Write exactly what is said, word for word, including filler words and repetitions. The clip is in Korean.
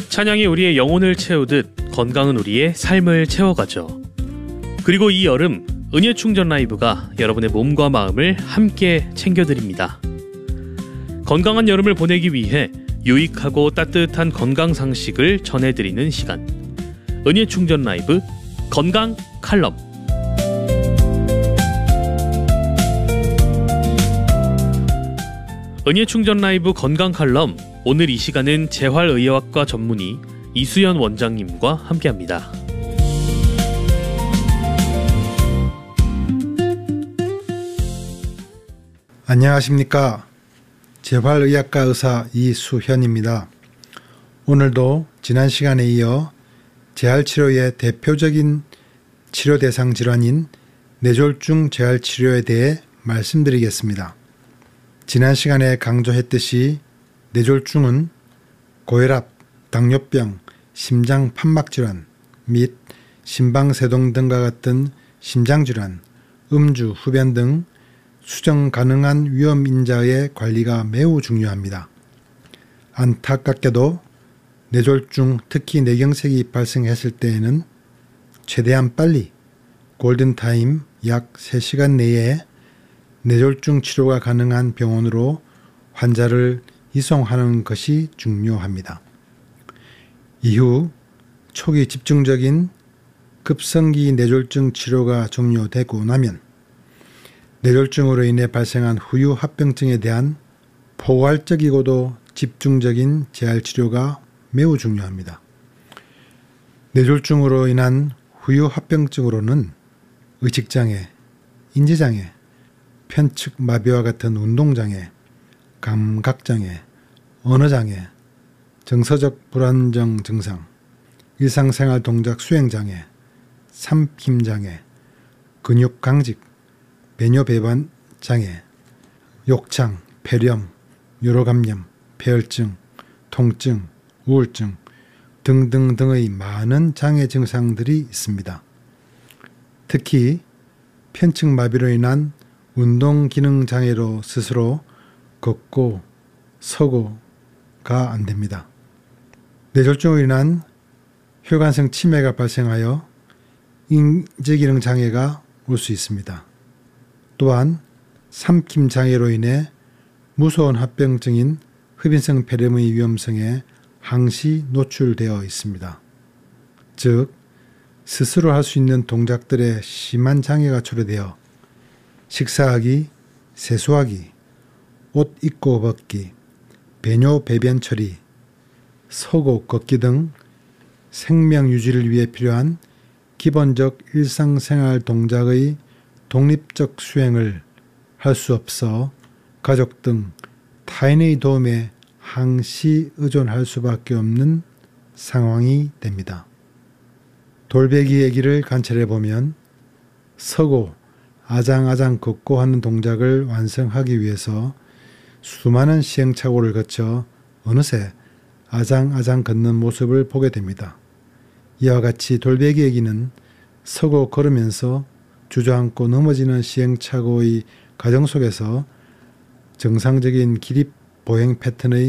찬양이 우리의 영혼을 채우듯 건강은 우리의 삶을 채워가죠. 그리고 이 여름 은혜 충전 라이브가 여러분의 몸과 마음을 함께 챙겨드립니다. 건강한 여름을 보내기 위해 유익하고 따뜻한 건강 상식을 전해드리는 시간, 은혜 충전 라이브 건강 칼럼. 은혜 충전 라이브 건강 칼럼, 오늘 이 시간은 재활의학과 전문의 이수연 원장님과 함께합니다. 안녕하십니까. 재활의학과 의사 이수현입니다. 오늘도 지난 시간에 이어 재활치료의 대표적인 치료 대상 질환인 뇌졸중 재활치료에 대해 말씀드리겠습니다. 지난 시간에 강조했듯이 뇌졸중은 고혈압, 당뇨병, 심장 판막질환 및 심방세동 등과 같은 심장질환, 음주, 흡연 등 수정 가능한 위험인자의 관리가 매우 중요합니다. 안타깝게도 뇌졸중, 특히 뇌경색이 발생했을 때에는 최대한 빨리 골든타임 약 세 시간 내에 뇌졸중 치료가 가능한 병원으로 환자를 이송하는 것이 중요합니다. 이후 초기 집중적인 급성기 뇌졸중 치료가 종료되고 나면 뇌졸중으로 인해 발생한 후유 합병증에 대한 포괄적이고도 집중적인 재활치료가 매우 중요합니다. 뇌졸중으로 인한 후유 합병증으로는 의식장애, 인지장애, 편측마비와 같은 운동장애, 감각장애, 언어장애, 정서적 불안정 증상, 일상생활 동작 수행장애, 삼킴장애, 근육강직, 배뇨배반 장애, 욕창, 폐렴, 요로감염, 폐혈증, 통증, 우울증 등등등의 많은 장애 증상들이 있습니다. 특히 편측마비로 인한 운동기능장애로 스스로 걷고 서고가 안됩니다. 뇌졸중으로 인한 혈관성 치매가 발생하여 인지기능장애가 올 수 있습니다. 또한 삼킴장애로 인해 무서운 합병증인 흡인성 폐렴의 위험성에 항시 노출되어 있습니다. 즉 스스로 할 수 있는 동작들에 심한 장애가 초래되어 식사하기, 세수하기, 옷 입고 벗기, 배뇨 배변 처리, 서고 걷기 등 생명 유지를 위해 필요한 기본적 일상생활 동작의 독립적 수행을 할 수 없어 가족 등 타인의 도움에 항시 의존할 수밖에 없는 상황이 됩니다. 돌베기의 길을 관찰해 보면 서고 아장아장 걷고 하는 동작을 완성하기 위해서 수많은 시행착오를 거쳐 어느새 아장아장 걷는 모습을 보게 됩니다. 이와 같이 돌베기의 길은 서고 걸으면서 주저앉고 넘어지는 시행착오의 과정 속에서 정상적인 기립 보행 패턴의